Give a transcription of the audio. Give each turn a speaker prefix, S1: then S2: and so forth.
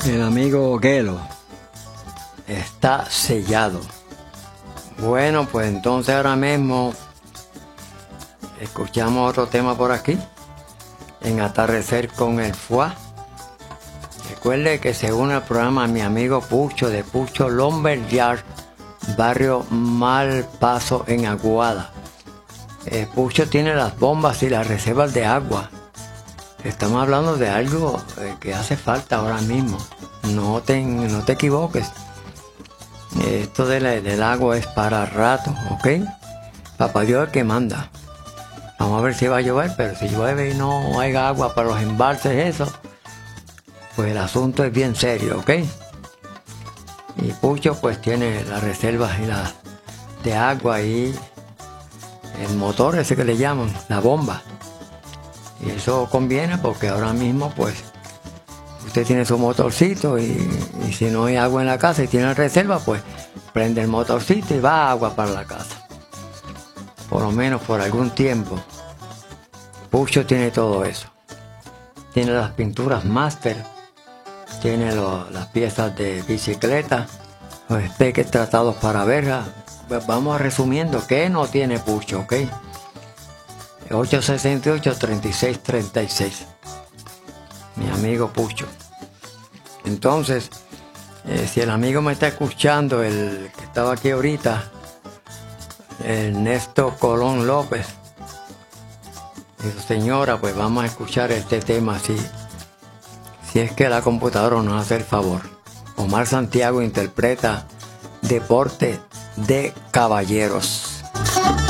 S1: El amigo Gelo está sellado. Bueno, pues entonces ahora mismo escuchamos otro tema por aquí, en Atardecer con el Fuá. Recuerde que se une al programa mi amigo Pucho de Pucho Lumberyard, barrio Malpaso en Aguada. Pucho tiene las bombas y las reservas de agua. Estamos hablando de algo que hace falta ahora mismo. No te equivoques. Esto del agua es para rato, ¿ok? Papá Dios es el que manda. Vamos a ver si va a llover, pero si llueve y no hay agua para los embalses, eso, pues el asunto es bien serio, ¿ok? Y Pucho pues tiene las reservas y las de agua y el motor ese que le llaman, la bomba. Y eso conviene porque ahora mismo pues usted tiene su motorcito y si no hay agua en la casa y tiene reserva, pues prende el motorcito y va agua para la casa. Por lo menos por algún tiempo. Pucho tiene todo eso. Tiene las pinturas Master, tiene las piezas de bicicleta, los espeques tratados para verja. Pues vamos resumiendo, ¿qué no tiene Pucho? ¿Ok? 868-3636. Mi amigo Pucho. Entonces, si el amigo me está escuchando, el que estaba aquí ahorita, Ernesto Colón López, y su señora, pues vamos a escuchar este tema así. Si es que la computadora nos hace el favor. Omar Santiago interpreta Deporte de Caballeros.